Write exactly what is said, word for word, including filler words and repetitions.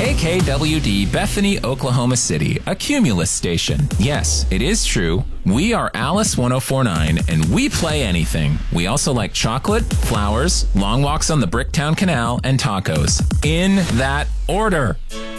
K K W D Bethany, Oklahoma City, a Cumulus station. Yes, it is true. We are Alice one oh four point nine, and we play anything. We also like chocolate, flowers, long walks on the Bricktown Canal, and tacos. In that order.